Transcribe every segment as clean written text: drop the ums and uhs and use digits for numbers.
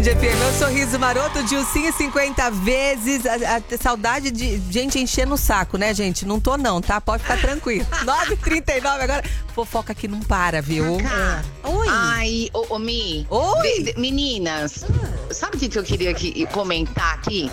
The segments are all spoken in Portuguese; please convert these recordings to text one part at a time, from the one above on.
Band FM, meu sorriso maroto, Dilcinho 50 vezes. A saudade de gente enchendo o saco, né, gente? Não tô não, tá? Pode ficar tranquilo. 9h39 agora. Fofoca que não para, viu? Oi. Ai, ô Mi. Oi. Meninas, sabe o que eu queria comentar aqui?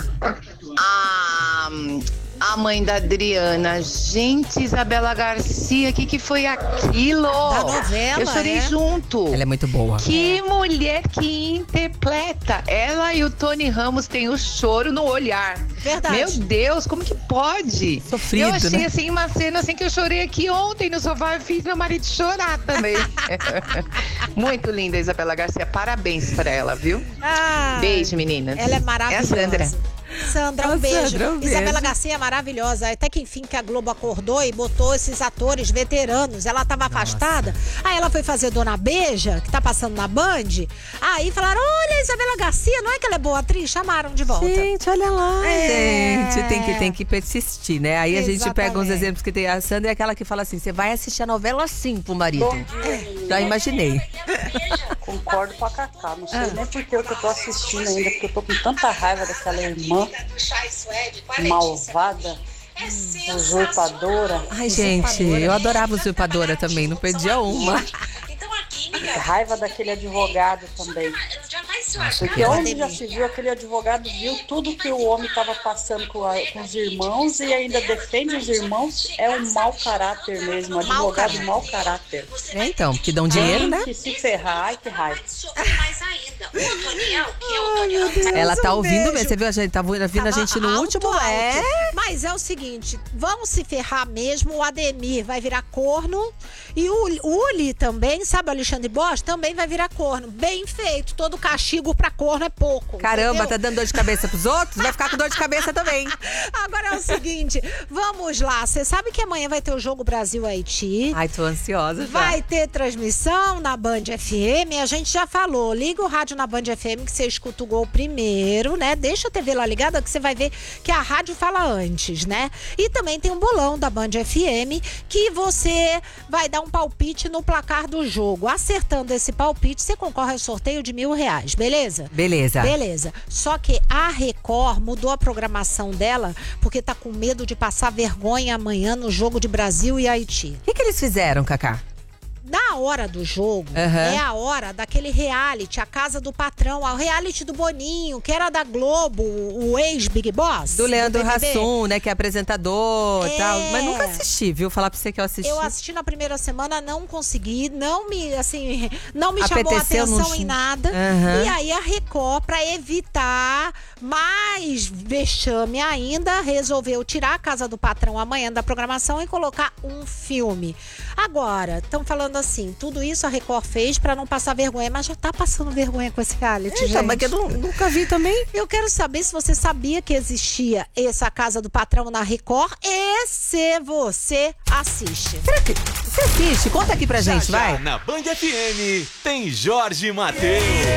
A mãe da Adriana. Gente, Isabela Garcia, o que foi aquilo? Da novela, eu chorei junto. Ela é muito boa. Que mulher que interpreta. Ela e o Tony Ramos têm o choro no olhar. Verdade. Meu Deus, como que pode? Sofrido, eu achei né? assim uma cena assim que eu chorei aqui ontem no sofá e fiz meu marido chorar também. Muito linda, Isabela Garcia. Parabéns pra ela, viu? Beijo, meninas. Ela é maravilhosa. É a Sandra. Sandra, um Ô, beijo. Sandra, um beijo. Isabela Garcia é maravilhosa. Até que enfim que a Globo acordou e botou esses atores veteranos. Ela tava afastada. Aí ela foi fazer Dona Beija, que tá passando na Band. Aí falaram, olha, Isabela Garcia, não é que ela é boa atriz? Chamaram de volta. Gente, olha lá, É. gente. Tem que persistir, né? Aí a gente pega uns Exatamente. exemplos que tem. A Sandra é aquela que fala assim, você vai assistir a novela assim pro marido. Já imaginei. Concordo com a Cacá. Não sei nem por que eu tô assistindo ainda, porque eu tô com tanta raiva daquela irmã malvada, usurpadora. Ai, gente, eu adorava Usurpadora também, não perdia uma. Raiva daquele advogado também. Porque onde já se viu, aquele advogado viu tudo que o homem estava passando com os irmãos e ainda defende os irmãos. É um mau caráter mesmo, advogado mau caráter. É, então, porque dão dinheiro, né? Tem que se ferrar, ai que raiva. Ela tá um ouvindo beijo. mesmo. Você viu a gente? Tá ouvindo a gente no último? Alto. É. Mas é o seguinte, vão se ferrar mesmo. O Ademir vai virar corno. E o Uli também, sabe o Alexandre Bosch? Também vai virar corno. Bem feito. Todo castigo pra corno é pouco. Caramba, entendeu? tá dando dor de cabeça pros outros? Vai ficar com dor de cabeça também. Agora é o seguinte, vamos lá. Você sabe que amanhã vai ter o jogo Brasil-Haiti. Ai, tô ansiosa já. Vai ter transmissão na Band FM, a gente já falou. Liga o rádio na Band FM que você escuta o gol primeiro, né? Deixa a TV lá ligada que você vai ver que a rádio fala antes, né? E também tem um bolão da Band FM que você vai dar um palpite no placar do jogo. Acertando esse palpite, você concorre ao sorteio de R$1.000, beleza? Beleza. Beleza. Só que a Record mudou a programação dela porque tá com medo de passar vergonha amanhã no jogo de Brasil e Haiti. O que eles fizeram, Cacá? Na hora do jogo, é a hora daquele reality, a Casa do Patrão, o reality do Boninho, que era da Globo, o ex-Big Boss. Do Leandro BBB. Hassum, né? Que é apresentador e É. tal. Mas nunca assisti, viu? Falar pra você que eu assisti. Eu assisti na primeira semana, não consegui, não me chamou Apeteceu, atenção não- em nada. Aham. E aí a Record, pra evitar mais vexame ainda, resolveu tirar a Casa do Patrão amanhã da programação e colocar um filme. Agora, estão falando assim, tudo isso a Record fez pra não passar vergonha, mas já tá passando vergonha com esse reality, Então, gente. mas que eu nunca vi também. Eu quero saber se você sabia que existia essa Casa do Patrão na Record e se você assiste. Você assiste? Conta aqui pra gente, Já vai. na Band FM tem Jorge Mateus.